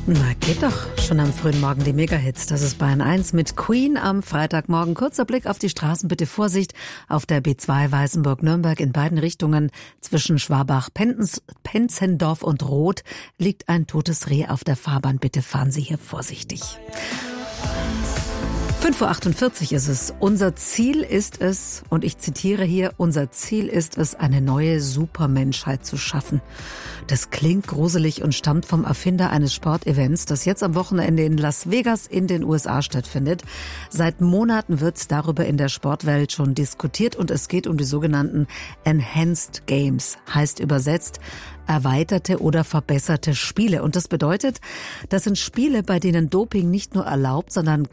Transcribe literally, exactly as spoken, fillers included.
Na, geht doch. Schon am frühen Morgen die Megahits. Das ist Bayern eins mit Queen am Freitagmorgen. Kurzer Blick auf die Straßen. Bitte Vorsicht. Auf der B zwei Weißenburg-Nürnberg in beiden Richtungen zwischen Schwabach-Penzendorf und Roth liegt ein totes Reh auf der Fahrbahn. Bitte fahren Sie hier vorsichtig. fünf Uhr achtundvierzig ist es. Unser Ziel ist es, und ich zitiere hier, unser Ziel ist es, eine neue Supermenschheit zu schaffen. Das klingt gruselig und stammt vom Erfinder eines Sportevents, das jetzt am Wochenende in Las Vegas in den U S A stattfindet. Seit Monaten wird darüber in der Sportwelt schon diskutiert und es geht um die sogenannten Enhanced Games, heißt übersetzt erweiterte oder verbesserte Spiele. Und das bedeutet, das sind Spiele, bei denen Doping nicht nur erlaubt, sondern